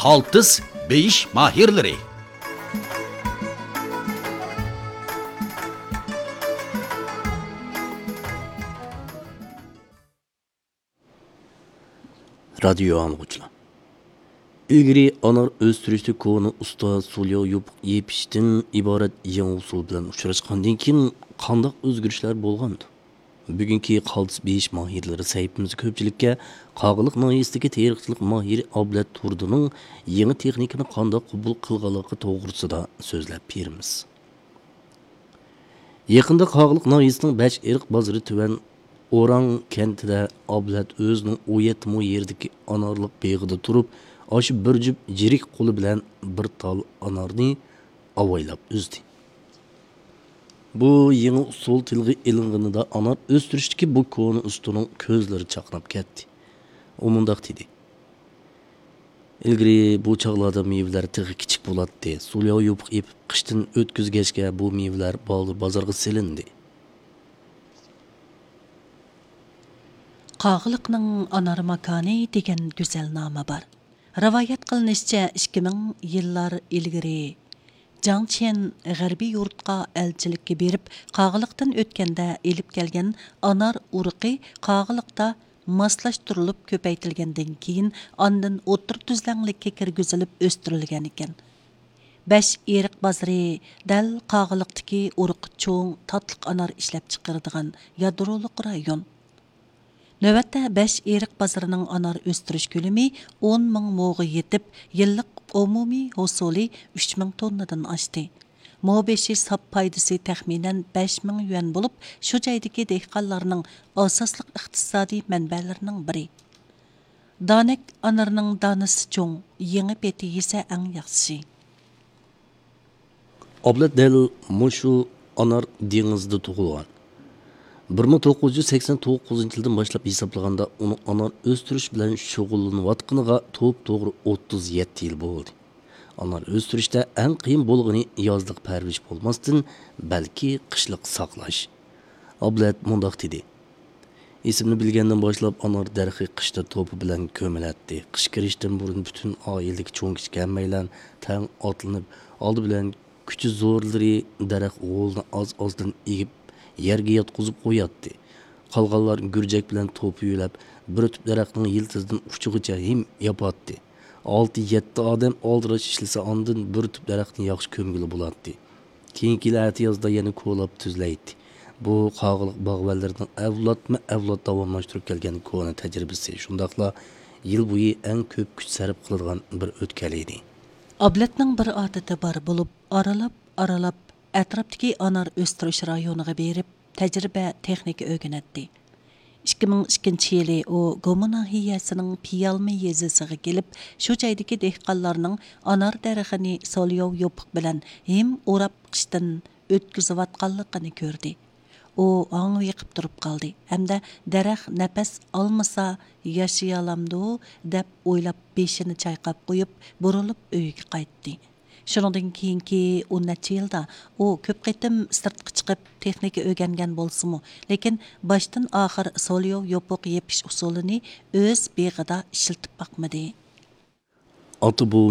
qaltis beyish mahirlari. Radyo anlıqçılar. İlgiri anar östürüştü konu usta sulyo yopuq yepiştin ibaret yanı usul bilan uçurashqandan keyin qandaq o'zgarishlar bo'lgandi? Bugungi qaltis beyish mahirlari saytimiz ko'pchilikka qog'iliq noyisidagi tarixchilik mahiri Ablat Turdining yangi texnikani qandaq qabul qilganligi to'g'risida so'zlab beramiz. Yaqinda qog'iliq noyisining Bach irq bozori tuvan Orang kentida Ablat o'zining o'yatmo yerdagi anorliq beg'ida turib, aşı bir cüp cirik qo'li bilan bir tal anarni avaylab uzdi. Bu yangi usul tilga ilinganida anar o'stirishdagi bu koni ustining ko'zlari chaqnab ketdi. U mundaq dedi: "Ilgari bu chaqlarda mevlar tig'i kichik bo'ladi. Sulyo yopiq epib qishdan o'tkazgachga bu mevlar bozorga silindi." Qağılıqның anar makani degan güzel nama var. Ravayat qilinishicha 2000 yillar ilgari Zhang Qian g'arbiy yurtqa elchilikka berib, qağılıqdan o'tganda elib kelgan anar urug'i qağılıqda moslashtirilib ko'paytirilgandan keyin ondan o'tir tuzlanlikka kirgizilib o'stirilgan ekan. Besh eriq bozori dal qağılıqdagi urug' cho'ng tatliq anar ishlab chiqaradigan yadroliq rayon. Növətdə 5 eriq bazarının anar östürüş kölümü 10 ming moğa yetib, yıllık umumi hosuli 3 ming tonnadan aşdı. Moğbeşi sap paydası təxminən 5 ming yuan bo'lib, şu jaydagi dehqonlarning asosliq iqtisodiy manbalarının biri. Danek anarının danısı cho'ng, yangi beti esa eng yaxshisi. Ablat del mushu anar dengizda tug'ilgan. 1989 yildan boshlab hisoblaganda uni anar o'stirish bilan shug'ullanayotganiga to'g'ri 37 yil bo'ldi. Anar o'stirishda eng qiyin bo'lgani yozliq parvarish bo'lmasdan, balki qishliq saqlash. Ablat mundaq dedi: "Esimni bilgandan boshlab anar darxi qishda to'pi bilan ko'milatdi. Qish kirishdan burun butun oiladik cho'ng kichik hammaylar tang otlanib, oldi bilan kuchi zo'rlari daraxt o'g'ilni oz-ozdan egib yerga yotqizib qo'yatdi. Qolganlar gurjak bilan to'pi yo'lab, bir tub daraxtning yiltizidan uchigacha him yapatdi. 6-7 odam oldirash ishlasa ondan bir tub daraxtni yaxshi ko'mgili bo'ladi. Keyingi yozda yana ko'lab tuzlaydi. Bu qog'iliq bog'vallarning avlod davomlashtirib kelgan ko'na tajribasi. Shundaqla yil bo'yi eng ko'p kuch sarf qiladigan bir o'tkal edi. Ablatning bir odati bor bo'lib, aralab atrofdagi anar o'stirish rayoniga berib, tajriba texnika o'rganatdi. 2002 yili u Gomo nahiyasining Piyalma yezisiga kelib, shu joydagi dehqonlarning anar daraxtini solyov yopiq bilan hem o'rab qishdan o'tkazayotganligini ko'rdi. U аңы yiqib turib qoldi. Hamda daraxt nafas olmasa yashayamdu deb o'ylab beshini chayqab qo'yib, burilib uyiga qaytdi. Shuningdan keyingi 10 yilda u ko'p qitim sirtqa chiqib texnika o'rgangan bo'lsa-mu, lekin boshdan oxir solyov yopiq yepish usulini o'z beg'ida ishiltib boqmadi. Аты bu